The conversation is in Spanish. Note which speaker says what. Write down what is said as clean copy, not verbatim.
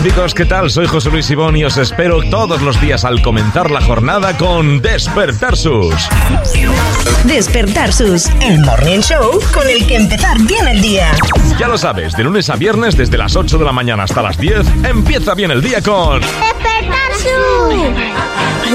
Speaker 1: Amigos, ¿qué tal? Soy José Luis Ibón y os espero todos los días al comenzar la jornada con Despertar Sus.
Speaker 2: Despertar Sus, el morning show con el que empezar bien el día.
Speaker 1: Ya lo sabes, de lunes a viernes desde las 8 de la mañana hasta las 10, empieza bien el día con
Speaker 3: Despertar Sus.